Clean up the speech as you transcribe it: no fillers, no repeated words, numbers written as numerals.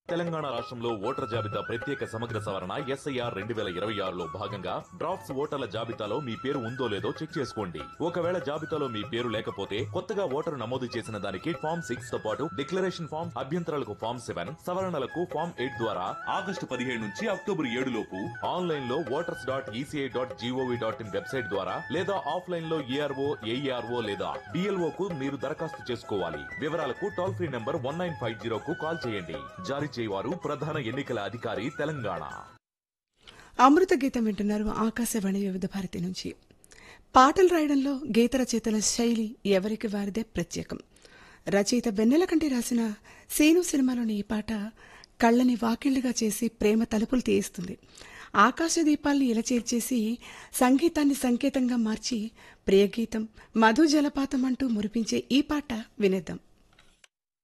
తెలంగాణ రాష్ట్రంలో ఓటర్ జాబితా ప్రత్యేక సమగ్ర సవరణ SIR 2026లో భాగంగా డ్రాఫ్ట్స్ ఓటర్ల జాబితాలో మీ పేరు ఉందో లేదో చెక్ చేసుకోండి. ఒకవేళ జాబితాలో మీ పేరు లేకపోతే కొత్తగా ఓటరు నమోదు చేసిన దానికి ఫామ్ 6 తో పాటు డిక్లరేషన్ ఫామ్, అభ్యంతరాలకు ఫామ్ 7, సవరణలకు ఫామ్ 8 ద్వారా ఆగస్టు 17 నుంచి అక్టోబర్ 7 లోపు ఆన్లైన్ లో voters.eci.gov.in వెబ్సైట్ ద్వారా లేదా ఆఫ్లైన్ లో ARO, AERO లేదా BLO కు మీరు దరఖాస్తు చేసుకోవాలి. వివరాలకు టోల్ ఫ్రీ నంబర్ 1950 కు కాల్ చేయండి. జారీ చేయవారు ప్రధాన ఎన్నికల అధికారి తెలంగాణ. అమృత గీతం వింటున్నారు ఆకాశవాణి వివిధ భారతి నుంచి. పాటలు రాయడంలో గీత రచయితల శైలి ఎవరికి వారిదే ప్రత్యేకం. రచయిత వెన్నెలకంటి రాసిన సేను సినిమాలోని ఈ పాట కళ్ళని వాకిళ్లుగా చేసి ప్రేమ తలుపులు తీయిస్తుంది. ఆకాశ దీపాల్ని ఇలా చేర్చేసి సంగీతాన్ని సంకేతంగా మార్చి ప్రియగీతం, మధు జలపాతం అంటూ మురిపించే ఈ పాట వినేద్దాం.